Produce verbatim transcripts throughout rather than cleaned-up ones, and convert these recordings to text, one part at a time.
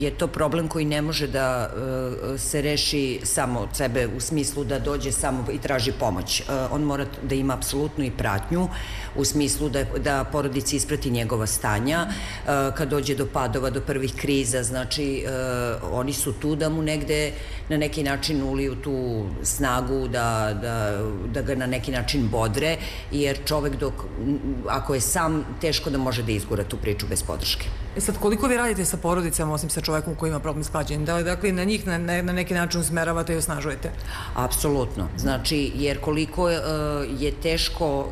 je to problem koji ne može da se reši samo od sebe u smislu da dođe samo i traži pomoć. On mora da ima apsolutnu i pratnju u smislu da, da porodici isprati njegova stanja. Kad dođe do padova, do prvih kriza, znači oni su tu da mu negde na neki način uliju tu snagu, da, da, da ga na neki način bodre, jer čovek dok, ako je sam, teško da može da izgura tu priču bez podrške. E sad, koliko vi radite sa porodicama, osim sa čovekom koji ima problem s klađenjem? Da li, dakle, na njih na, na neki način usmeravate i osnažujete? Apsolutno. Znači, jer koliko je teško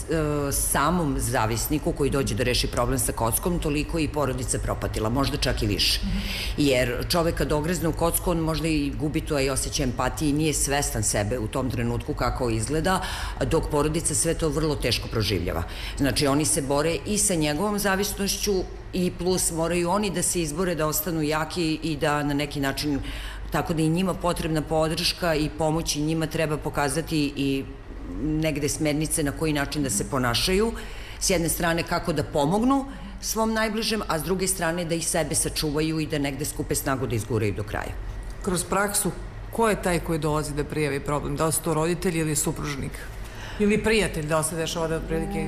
samom zavisniku koji dođe da reši problem sa kockom, toliko i porodica propatila, možda čak i više. Jer čovek kad ogrezne u kocku, on možda i gubi to i osjeća empatije i nije svestan sebe u tom trenutku kako izgleda, dok porodica sve to vrlo teško proživljava. Znači, oni se bore i sa njegovom zavisnošću i plus moraju oni da se izbore, da ostanu jaki i da na neki način, tako da i njima potrebna podrška i pomoć i njima treba pokazati i negde smernice na koji način da se ponašaju. S jedne strane kako da pomognu svom najbližem, a s druge strane da ih sebe sačuvaju i da negde skupe snagu da izguraju do kraja. Kroz praksu, ko je taj koji dolazi da prijavi problem? Da li su to roditelji ili supružnik? Ili prijatelj, da li se dešava da otprilike?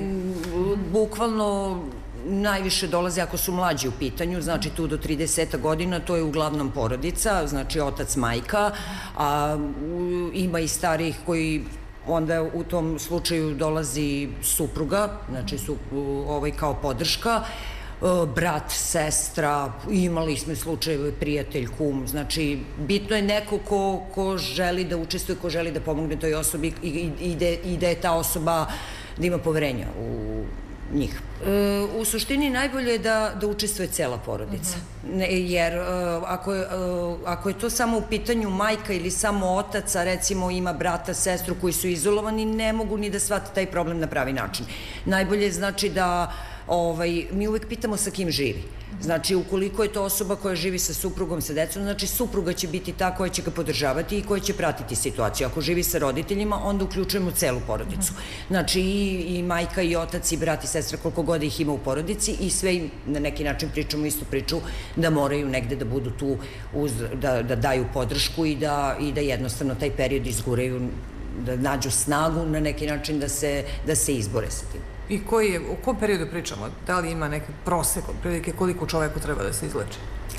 Bukvalno najviše dolaze ako su mlađi u pitanju, znači tu do trideset godina, to je uglavnom porodica, znači otac, majka, a ima i starijih koji onda u tom slučaju dolazi supruga, znači su ovaj kao podrška, brat, sestra, imali smo slučajeve, prijatelj, kum, znači bitno je neko ko, ko želi da učestvuje, ko želi da pomogne toj osobi i, i, i da je ta osoba, da ima poverenja u njih. E, u suštini najbolje je da, da učestvuje cela porodica. Ne, jer e, ako, je, e, ako je to samo u pitanju majka ili samo otac, a recimo ima brata, sestru koji su izolovani, ne mogu ni da shvate taj problem na pravi način. Najbolje je znači da ovaj, mi uvek pitamo sa kim živi. Znači, ukoliko je to osoba koja živi sa suprugom, sa decom, znači supruga će biti ta koja će ga podržavati i koja će pratiti situaciju. Ako živi sa roditeljima, onda uključujemo celu porodicu. Znači, i, i majka, i otac, i brat, i sestra, koliko god ih ima u porodici i sve im na neki način pričamo istu priču da moraju negde da budu tu, uz, da, da daju podršku i da, i da jednostavno taj period izguraju, da nađu snagu na neki način da se, da se izbore sa tim. I koji je, u kom periodu pričamo? Da li ima neki prosek od prilike koliko čoveku treba da se izleči?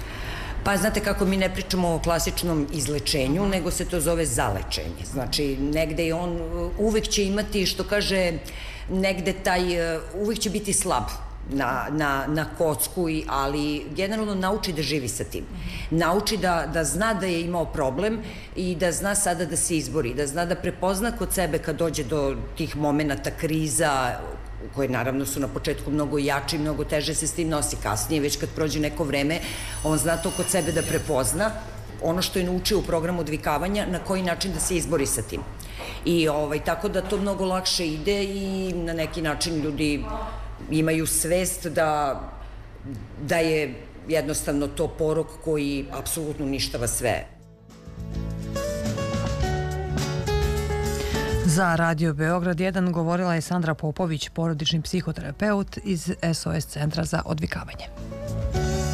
Pa znate kako, mi ne pričamo o klasičnom izlečenju, nego se to zove zalečenje. Znači, negde je on, uvek će imati, što kaže, negde taj, uvek će biti slab na, na, na kocku, ali generalno nauči da živi sa tim. Nauči da, da zna da je imao problem i da zna sada da se izbori, da zna da prepozna kod sebe kad dođe do tih momenata kriza, koje naravno su na početku mnogo jači, mnogo teže se s tim nosi. Kasnije, već kad prođe neko vreme, on zna to kod sebe da prepozna ono što je naučio u programu odvikavanja, na koji način da se izbori sa tim. I ovaj, tako da to mnogo lakše ide i na neki način ljudi imaju svest da, da je jednostavno to porok koji apsolutno uništava sve. Za Radio Beograd jedan govorila je Sandra Popović, porodični psihoterapeut iz S O S Centra za odvikavanje.